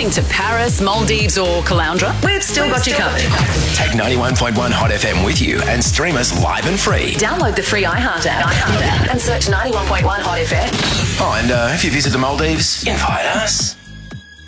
heading to Paris, Maldives or Caloundra? We've still got you covered. Take 91.1 Hot FM with you and stream us live and free. Download the free iHeart app and search 91.1 Hot FM. Oh, and if you visit the Maldives, invite us.